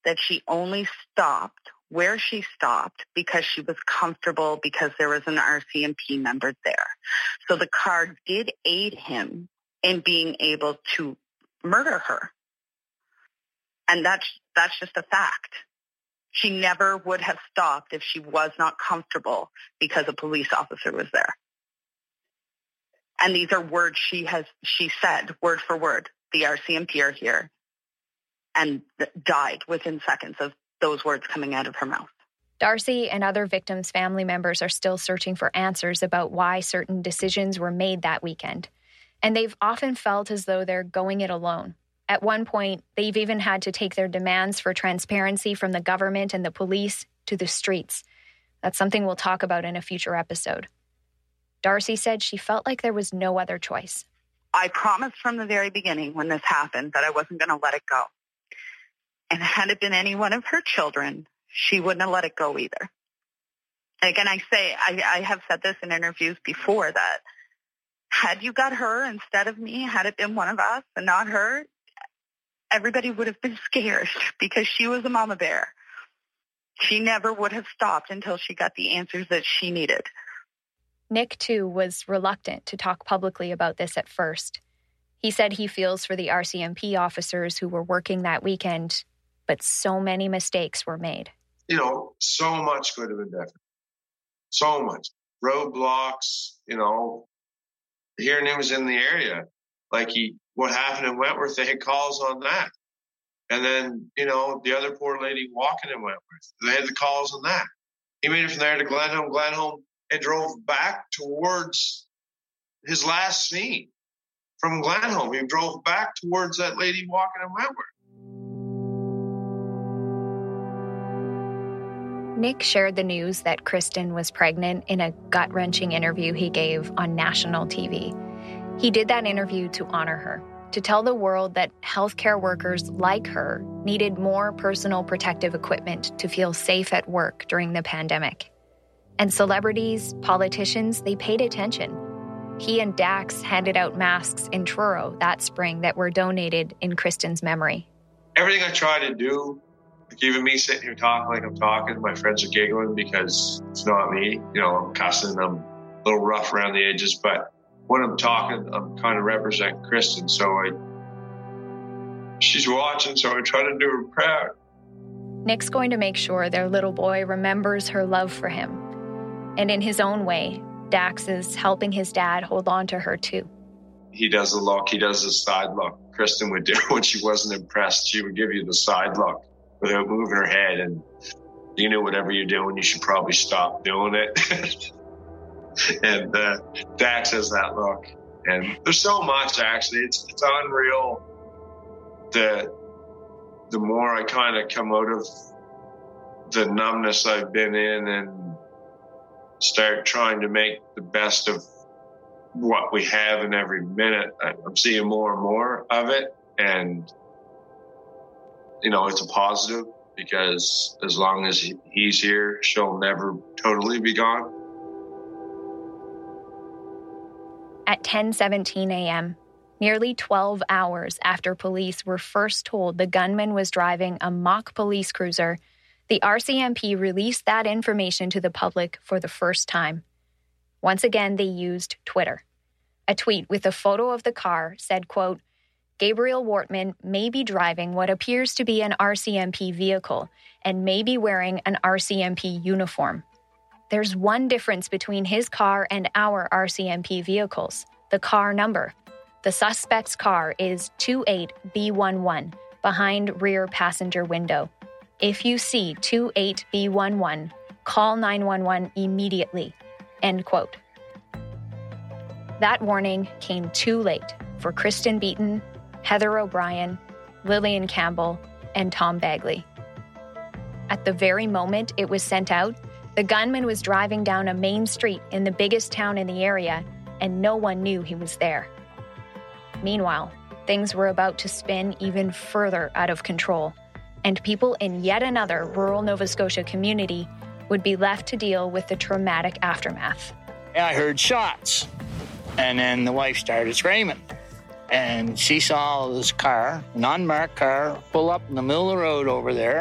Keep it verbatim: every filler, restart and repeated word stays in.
that she only stopped where she stopped because she was comfortable because there was an R C M P member there. So the car did aid him in being able to murder her. And that's, that's just a fact. She never would have stopped if she was not comfortable because a police officer was there. And these are words she has, she said, word for word. The R C M P are here, and died within seconds of those words coming out of her mouth. Darcy and other victims' family members are still searching for answers about why certain decisions were made that weekend. And they've often felt as though they're going it alone. At one point, they've even had to take their demands for transparency from the government and the police to the streets. That's something we'll talk about in a future episode. Darcy said she felt like there was no other choice. I promised from the very beginning when this happened that I wasn't going to let it go. And had it been any one of her children, she wouldn't have let it go either. And again, I say, I, I have said this in interviews before, that had you got her instead of me, had it been one of us and not her, everybody would have been scared because she was a mama bear. She never would have stopped until she got the answers that she needed. Nick, too, was reluctant to talk publicly about this at first. He said he feels for the R C M P officers who were working that weekend, but so many mistakes were made. You know, so much could have been different. So much. Roadblocks, you know, hearing him was in the area. Like he, what happened in Wentworth, they had calls on that. And then, you know, the other poor lady walking in Wentworth, they had the calls on that. He made it from there to Glenholme, Glenholme, and drove back towards his last scene from Glenholme. He drove back towards that lady walking in Wentworth. Nick shared the news that Kristen was pregnant in a gut-wrenching interview he gave on national T V. He did that interview to honor her, to tell the world that healthcare workers like her needed more personal protective equipment to feel safe at work during the pandemic. And celebrities, politicians, they paid attention. He and Dax handed out masks in Truro that spring that were donated in Kristen's memory. Everything I try to do, like even me sitting here talking like I'm talking, my friends are giggling because it's not me. You know, I'm cussing, I'm a little rough around the edges, but when I'm talking, I'm kind of representing Kristen. So I, she's watching, so I try to do her proud. Nick's going to make sure their little boy remembers her love for him. And in his own way, Dax is helping his dad hold on to her too. He does a look, he does a side look. Kristen would do when she wasn't impressed. She would give you the side look without moving her head. And you know, whatever you're doing, you should probably stop doing it. And uh, Dax has that look. And there's so much, actually. It's it's unreal. The, the more I kind of come out of the numbness I've been in and start trying to make the best of what we have in every minute, I'm seeing more and more of it. And, you know, it's a positive because as long as he's here, she'll never totally be gone. At ten seventeen a.m., nearly twelve hours after police were first told the gunman was driving a mock police cruiser, the R C M P released that information to the public for the first time. Once again, they used Twitter. A tweet with a photo of the car said, quote, Gabriel Wortman may be driving what appears to be an R C M P vehicle and may be wearing an R C M P uniform. There's one difference between his car and our R C M P vehicles, the car number. The suspect's car is two eight B one one, behind rear passenger window. If you see two eight B one one, call nine one one immediately, end quote. That warning came too late for Kristen Beaton, Heather O'Brien, Lillian Campbell, and Tom Bagley. At the very moment it was sent out, the gunman was driving down a main street in the biggest town in the area, and no one knew he was there. Meanwhile, things were about to spin even further out of control, and people in yet another rural Nova Scotia community would be left to deal with the traumatic aftermath. I heard shots, and then the wife started screaming. And she saw this car, an unmarked car, pull up in the middle of the road over there.